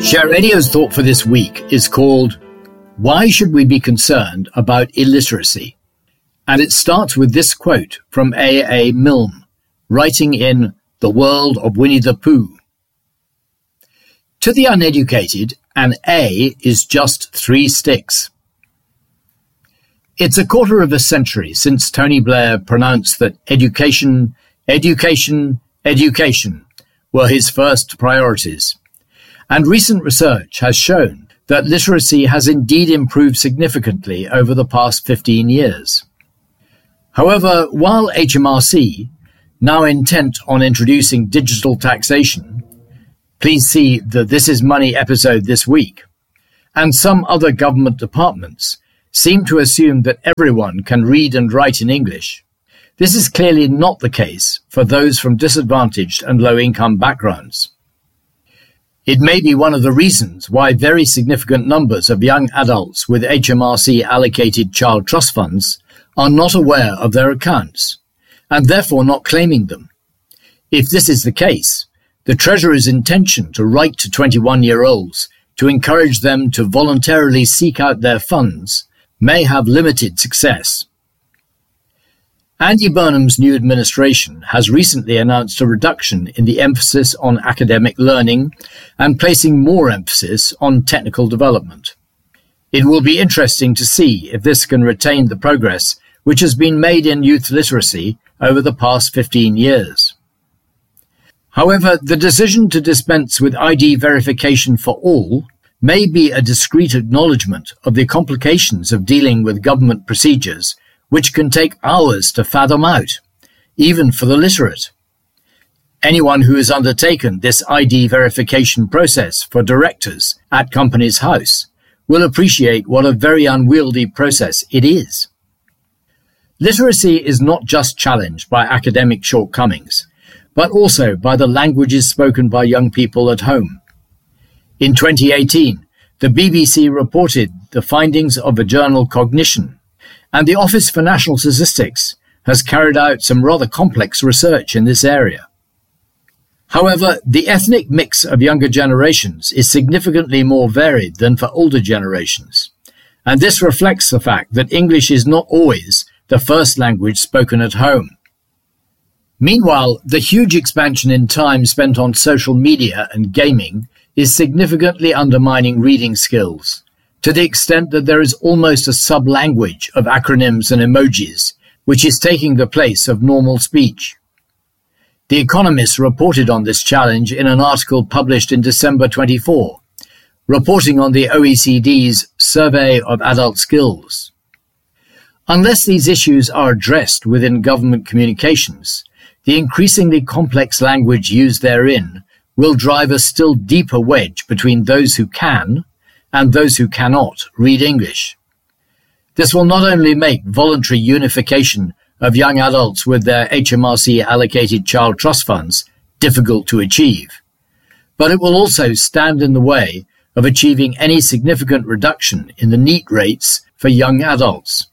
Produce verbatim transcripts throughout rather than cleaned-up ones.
Share Radio's thought for this week is called, Why Should We Be Concerned About Illiteracy? And it starts with this quote from A A Milne, writing in The World of Winnie the Pooh. To the uneducated, an A is just three sticks. It's a quarter of a century since Tony Blair pronounced that education, education, education were his first priorities. And recent research has shown that literacy has indeed improved significantly over the past fifteen years. However, while H M R C, now intent on introducing digital taxation, please see the This Is Money episode this week, and some other government departments seem to assume that everyone can read and write in English, this is clearly not the case for those from disadvantaged and low-income backgrounds. It may be one of the reasons why very significant numbers of young adults with H M R C-allocated child trust funds are not aware of their accounts, and therefore not claiming them. If this is the case, the Treasurer's intention to write to twenty-one-year-olds to encourage them to voluntarily seek out their funds may have limited success. Andy Burnham's new administration has recently announced a reduction in the emphasis on academic learning and placing more emphasis on technical development. It will be interesting to see if this can retain the progress which has been made in youth literacy over the past fifteen years. However, the decision to dispense with I D verification for all may be a discreet acknowledgement of the complications of dealing with government procedures which can take hours to fathom out, even for the literate. Anyone who has undertaken this I D verification process for directors at Companies House will appreciate what a very unwieldy process it is. Literacy is not just challenged by academic shortcomings, but also by the languages spoken by young people at home. In twenty eighteen, the B B C reported the findings of the journal Cognition, and the Office for National Statistics has carried out some rather complex research in this area. However, the ethnic mix of younger generations is significantly more varied than for older generations, and this reflects the fact that English is not always the first language spoken at home. Meanwhile, the huge expansion in time spent on social media and gaming is significantly undermining reading skills, to the extent that there is almost a sub-language of acronyms and emojis, which is taking the place of normal speech. The Economist reported on this challenge in an article published in December twenty-four, reporting on the O E C D's Survey of Adult Skills. Unless these issues are addressed within government communications, the increasingly complex language used therein will drive a still deeper wedge between those who can and those who cannot read English. This will not only make voluntary unification of young adults with their H M R C-allocated child trust funds difficult to achieve, but it will also stand in the way of achieving any significant reduction in the NEET rates for young adults.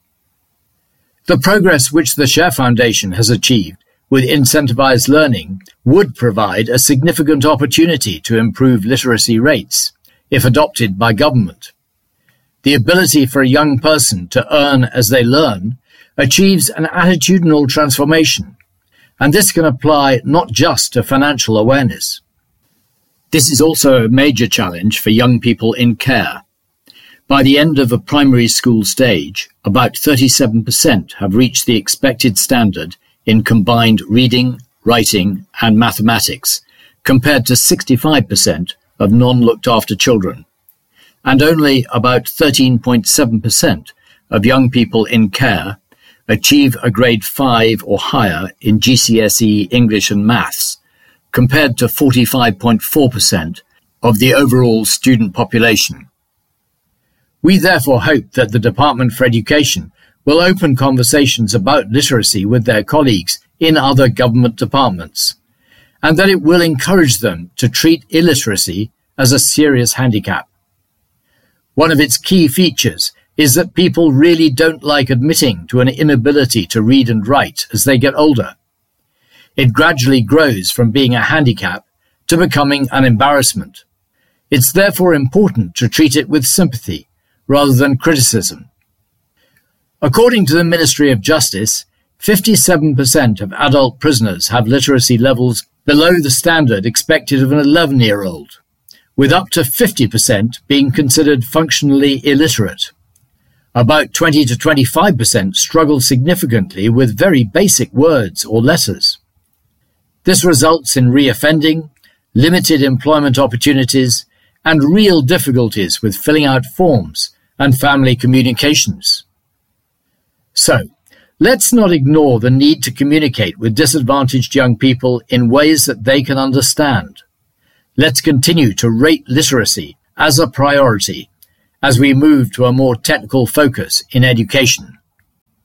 The progress which the Share Foundation has achieved with incentivized learning would provide a significant opportunity to improve literacy rates, if adopted by government. The ability for a young person to earn as they learn achieves an attitudinal transformation, and this can apply not just to financial awareness. This is also a major challenge for young people in care. By the end of the primary school stage, about thirty-seven percent have reached the expected standard in combined reading, writing, and mathematics, compared to sixty-five percent of non-looked-after children, and only about thirteen point seven percent of young people in care achieve a grade five or higher in G C S E English and Maths, compared to forty-five point four percent of the overall student population. We therefore hope that the Department for Education will open conversations about literacy with their colleagues in other government departments, and that it will encourage them to treat illiteracy as a serious handicap. One of its key features is that people really don't like admitting to an inability to read and write as they get older. It gradually grows from being a handicap to becoming an embarrassment. It's therefore important to treat it with sympathy rather than criticism. According to the Ministry of Justice, fifty-seven percent of adult prisoners have literacy levels below the standard expected of an eleven-year-old, with up to fifty percent being considered functionally illiterate. About twenty to twenty-five percent struggle significantly with very basic words or letters. This results in reoffending, limited employment opportunities, and real difficulties with filling out forms and family communications. So, let's not ignore the need to communicate with disadvantaged young people in ways that they can understand. Let's continue to rate literacy as a priority as we move to a more technical focus in education.